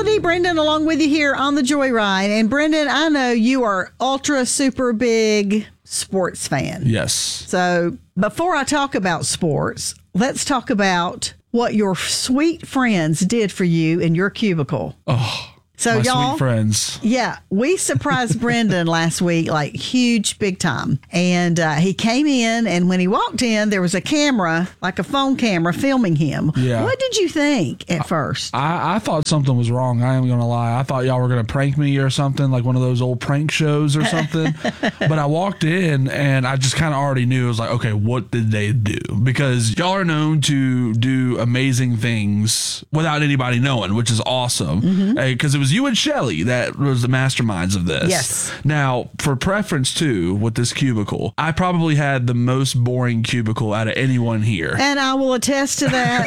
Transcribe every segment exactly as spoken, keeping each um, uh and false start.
Melody, Brendan, along with you here on the Joyride. And Brendan, I know you are ultra super big sports fan. Yes. So before I talk about sports, let's talk about what your sweet friends did for you in your cubicle. Oh. So My y'all, sweet friends. Yeah, we surprised Brendan last week, like huge, big time. And uh, he came in, and when he walked in, there was a camera, like a phone camera, filming him. Yeah. What did you think at first? I, I thought something was wrong. I am going to lie. I thought y'all were going to prank me or something, like one of those old prank shows or something. But I walked in, and I just kind of already knew. I was like, okay, what did they do? Because y'all are known to do amazing things without anybody knowing, which is awesome. Because mm-hmm. it was you and Shelly that was the masterminds of this. Yes. Now, for preference too, with this cubicle, I probably had the most boring cubicle out of anyone here. And I will attest to that.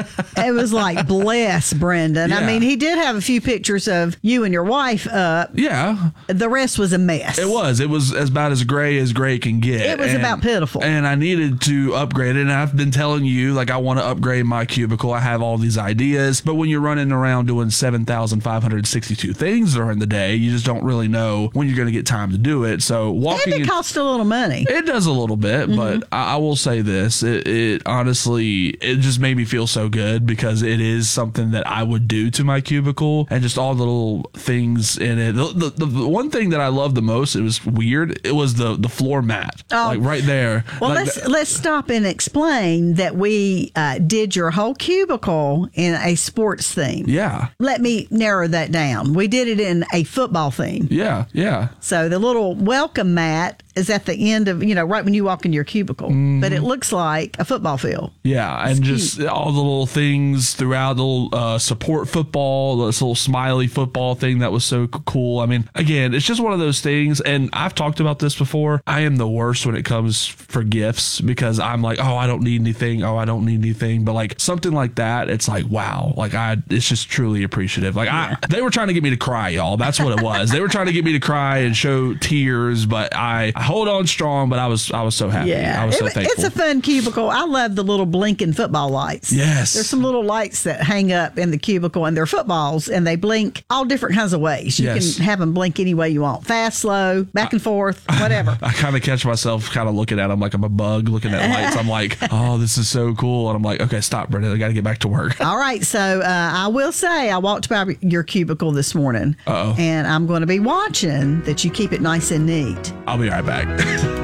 It was like, bless Brendan. Yeah. I mean, he did have a few pictures of you and your wife up. Yeah. The rest was a mess. It was. It was about as gray as gray can get. It was and, about pitiful. And I needed to upgrade it. And I've been telling you, like, I want to upgrade my cubicle. I have all these ideas. But when you're running around doing seven thousand five hundred sixty-two things during the day, you just don't really know when you're going to get time to do it. So walking, and it costs a little money. It does a little bit, mm-hmm. but I, I will say this: it, it honestly, it just made me feel so good because it is something that I would do to my cubicle, and just all the little things in it. The, the, the one thing that I loved the most, it was weird. It was the the floor mat, oh. like right there. Well, like let's the, let's stop and explain that we uh, did your whole cubicle in a sports theme. Yeah. Let me narrow that down. We did it in a football theme. Yeah, yeah. So the little welcome mat is at the end of, you know, right when you walk in your cubicle. Mm-hmm. But it looks like a football field. Yeah, it's and cute. Just all the little things throughout, the little uh, support football, this little smiley football thing that was so cool. I mean, again, it's just one of those things, and I've talked about this before. I am the worst when it comes for gifts because I'm like, oh, I don't need anything. Oh, I don't need anything. But like something like that, it's like, wow. Like I, it's just truly appreciative. Like yeah. I, they were trying to get me to cry, y'all. That's what it was. They were trying to get me to cry and show tears, but I, I hold on strong. But I was, I was so happy. Yeah, I was so it, thankful. It's a fun cubicle. I love the little blinking football lights. Yes, there's some little lights that hang up in the cubicle, and they're footballs, and they blink all different kinds of ways. You yes. can have them blink any way you want, fast, slow, back and forth, whatever. I kind of catch myself kind of looking at them like I'm a bug looking at lights. I'm like, oh, this is so cool, and I'm like, okay, stop, Brendan. I got to get back to work. All right, so uh, I will say I walked by your cubicle this morning, Uh-oh. and I'm going to be watching that you keep it nice and neat. I'll be right back.